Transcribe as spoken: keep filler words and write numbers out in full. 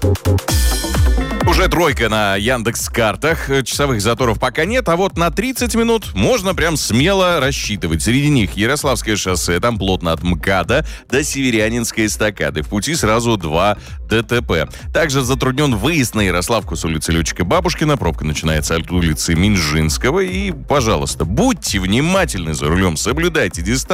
Уже тройка на Яндекс.Картах. Часовых заторов пока нет, а вот на тридцать минут можно прям смело рассчитывать. Среди них Ярославское шоссе, там плотно от МКАДа до Северянинской эстакады. В пути сразу два ДТП. Также затруднен выезд на Ярославку с улицы Летчика Бабушкина. Пробка начинается от улицы Минжинского. И, пожалуйста, будьте внимательны за рулем, соблюдайте дистанцию.